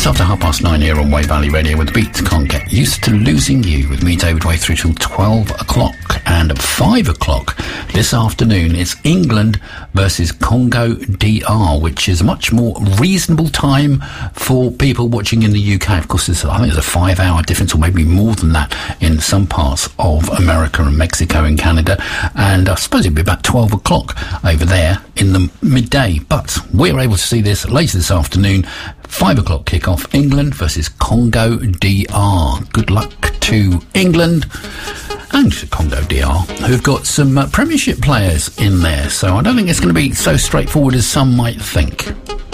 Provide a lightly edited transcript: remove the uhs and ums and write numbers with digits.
Just after 9:30 here on Way Valley Radio with the beat. Can't get used to losing you with me, David Way, through till 12 o'clock. And at 5 o'clock this afternoon, it's England versus Congo DR, which is a much more reasonable time for people watching in the UK. Of course, I think there's a 5-hour difference, or maybe more than that, in some parts of America and Mexico and Canada. And I suppose it'll be about 12 o'clock over there in the midday. But we're able to see this later this afternoon. 5 o'clock kickoff, England versus Congo DR. Good luck to England and to Congo DR, who've got some Premiership players in there. So I don't think it's going to be so straightforward as some might think.